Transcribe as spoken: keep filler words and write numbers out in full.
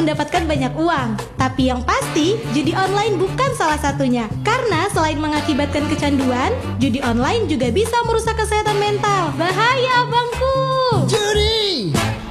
mendapatkan banyak uang. Tapi yang pasti, judi online bukan salah satunya. Karena selain mengakibatkan kecanduan, judi online juga bisa merusak kesehatan mental. Bahaya, abangku! Judi!